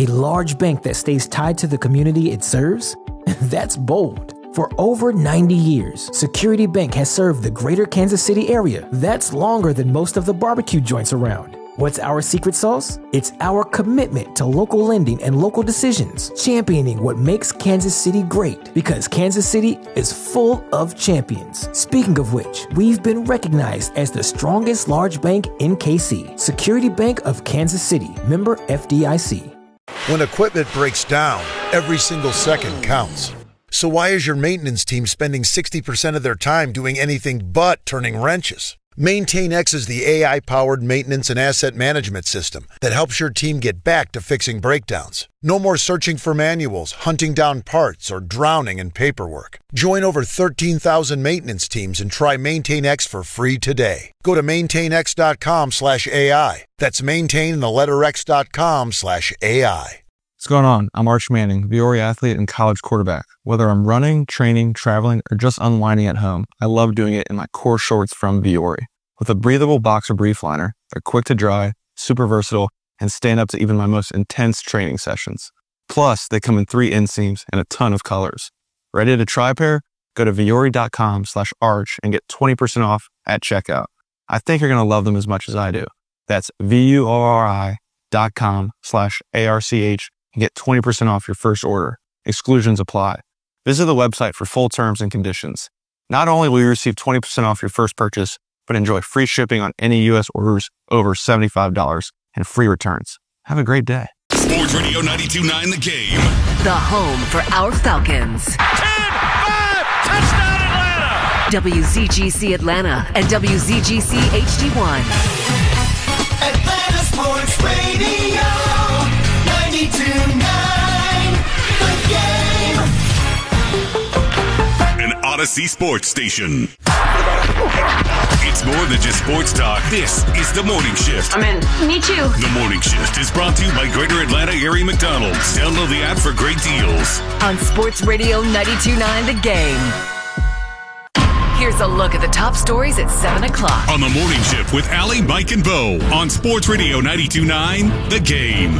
a large bank that stays tied to the community it serves? That's bold. For over 90 years, Security Bank has served the greater Kansas City area. That's longer than most of the barbecue joints around. What's our secret sauce? It's our commitment to local lending and local decisions, championing what makes Kansas City great, because Kansas City is full of champions. Speaking of which, we've been recognized as the strongest large bank in KC. Security Bank of Kansas City, member FDIC. When equipment breaks down, every single second counts. So why is your maintenance team spending 60% of their time doing anything but turning wrenches? MaintainX is the AI-powered maintenance and asset management system that helps your team get back to fixing breakdowns. No more searching for manuals, hunting down parts, or drowning in paperwork. Join over 13,000 maintenance teams and try MaintainX for free today. Go to maintainx.com/AI. That's maintain and the letter x.com/AI. What's going on? I'm Arch Manning, Viore athlete and college quarterback. Whether I'm running, training, traveling, or just unwinding at home, I love doing it in my core shorts from Viore. With a breathable boxer brief liner, they're quick to dry, super versatile, and stand up to even my most intense training sessions. Plus, they come in 3 inseams and a ton of colors. Ready to try a pair? Go to viore.com/arch and get 20% off at checkout. I think you're going to love them as much as I do. That's VUORI.com/ARCH and get 20% off your first order. Exclusions apply. Visit the website for full terms and conditions. Not only will you receive 20% off your first purchase, but enjoy free shipping on any U.S. orders over $75 and free returns. Have a great day. Sports Radio 92.9 The Game. The home for our Falcons. 10-5, touchdown Atlanta! WZGC Atlanta and WZGC HD1. Atlanta Sports Radio 92.9 The Game. An Odyssey Sports Station. It's more than just sports talk. This is The Morning Shift. I'm in. Me too. The Morning Shift is brought to you by Greater Atlanta Area McDonald's. Download the app for great deals. On Sports Radio 92.9 The Game. Here's a look at the top stories at 7 o'clock. On The Morning Shift with Allie, Mike, and Bo. On Sports Radio 92.9 The Game.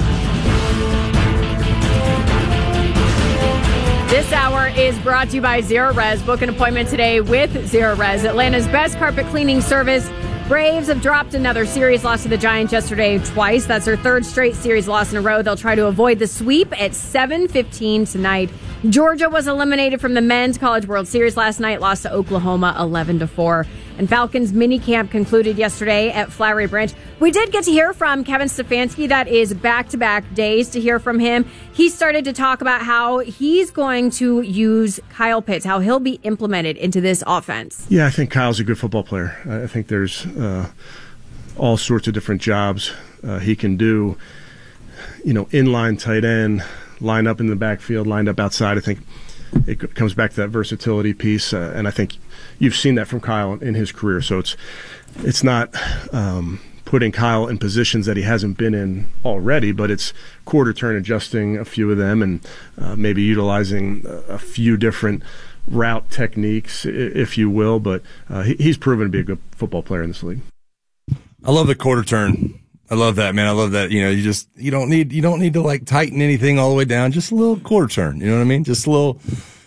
This hour is brought to you by Zerorez. Book an appointment today with Zerorez, Atlanta's best carpet cleaning service. Braves have dropped another series loss to the Giants yesterday twice. That's their third straight series loss in a row. They'll try to avoid the sweep at 7:15 tonight. Georgia was eliminated from the Men's College World Series last night, lost to Oklahoma 11-4. And Falcons minicamp concluded yesterday at Flowery Branch. We did get to hear from Kevin Stefanski. That is back-to-back days to hear from him. He started to talk about how he's going to use Kyle Pitts, how he'll be implemented into this offense. Yeah, I think Kyle's a good football player. I think there's all sorts of different jobs he can do. You know, inline tight end, line up in the backfield, lined up outside. I think it comes back to that versatility piece, and I think you've seen that from Kyle in his career. So it's not putting Kyle in positions that he hasn't been in already, but it's quarter turn adjusting a few of them and maybe utilizing a few different route techniques, if you will. But he's proven to be a good football player in this league. I love the quarter turn. I love that, man. I love that. You know, you don't need to like tighten anything all the way down. Just a little quarter turn. You know what I mean? Just a little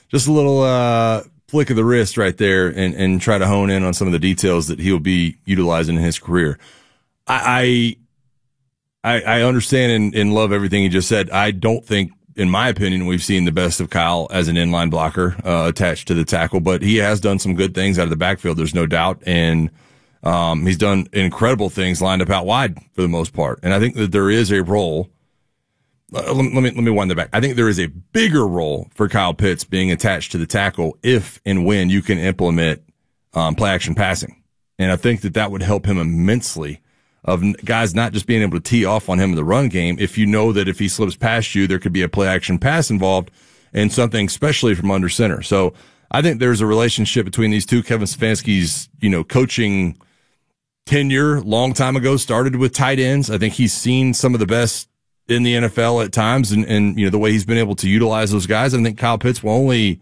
flick of the wrist right there and try to hone in on some of the details that he'll be utilizing in his career. I understand and love everything he just said. I don't think, in my opinion, we've seen the best of Kyle as an inline blocker, attached to the tackle, but he has done some good things out of the backfield. There's no doubt. And, he's done incredible things lined up out wide for the most part. And I think that there is a role. Let me wind that back. I think there is a bigger role for Kyle Pitts being attached to the tackle if and when you can implement play action passing. And I think that would help him immensely, of guys not just being able to tee off on him in the run game. If you know that if he slips past you, there could be a play action pass involved and something especially from under center. So I think there's a relationship between these two. Kevin Stefanski's, coaching tenure long time ago started with tight ends. I think he's seen some of the best in the NFL at times, and the way he's been able to utilize those guys. I think Kyle Pitts will only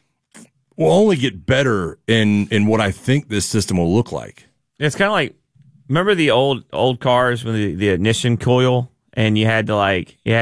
get better in what I think this system will look like. It's kind of like, remember the old cars with the ignition coil, and you had